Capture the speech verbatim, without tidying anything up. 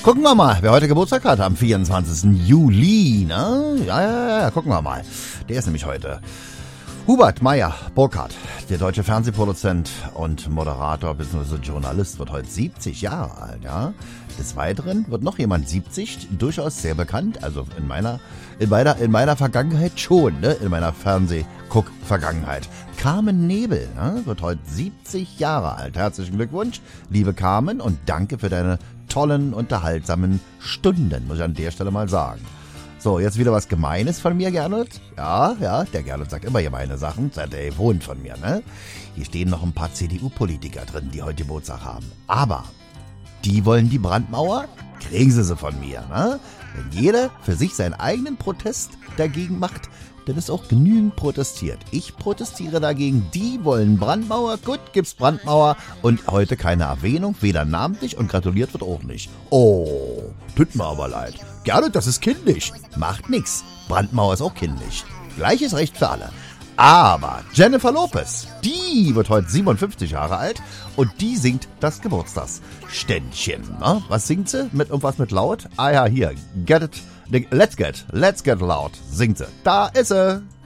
Gucken wir mal, wer heute Geburtstag hat am vierundzwanzigsten Juli, ne? Ja, ja, ja, gucken wir mal. Der ist nämlich heute Hubert Meyer-Burkhardt, der deutsche Fernsehproduzent und Moderator bzw. Journalist, wird heute siebzig Jahre alt, ja. Des Weiteren wird noch jemand siebzig, durchaus sehr bekannt, also in meiner, in meiner, in meiner Vergangenheit schon, ne? In meiner Fernsehguck-Vergangenheit. Carmen Nebel, ne? Wird heute siebzig Jahre alt. Herzlichen Glückwunsch, liebe Carmen, und danke für deine tollen, unterhaltsamen Stunden, muss ich an der Stelle mal sagen. So, jetzt wieder was Gemeines von mir, Gernot. Ja, ja, der Gernot sagt immer gemeine Sachen. Der wohnt von mir, ne? Hier stehen noch ein paar C D U-Politiker drin, die heute Geburtstag haben. Aber die wollen die Brandmauer, kriegen sie sie von mir, ne? Wenn jeder für sich seinen eigenen Protest dagegen macht, dann ist auch genügend protestiert. Ich protestiere dagegen, die wollen Brandmauer, gut, gibt's Brandmauer und heute keine Erwähnung, weder namentlich und gratuliert wird auch nicht. Oh, tut mir aber leid. Gerne, das ist kindlich. Macht nix. Brandmauer ist auch kindlich. Gleiches Recht für alle. Aber Jennifer Lopez, die wird heute siebenundfünfzig Jahre alt und die singt das Geburtstagsständchen. Ne? Was singt sie? Mit irgendwas mit laut? Ah ja, hier. Get it. Let's get, let's get loud, singt sie. Da ist sie.